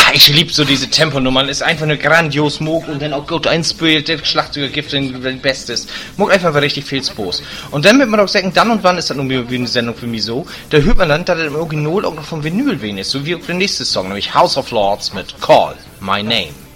ich lieb so diese Temponummern. Ist einfach nur grandios Moog und dann auch gut einspielt, der Schlagzeuger gibt den Bestes. Moog einfach richtig viel Spaß. Und dann wird man auch sagen, dann und wann ist das nur wie eine Sendung für mich so, da hört man dann, dass das im Original auch noch vom Vinyl wen ist, so wie auch der nächste Song, nämlich House of Lords mit Call My Name.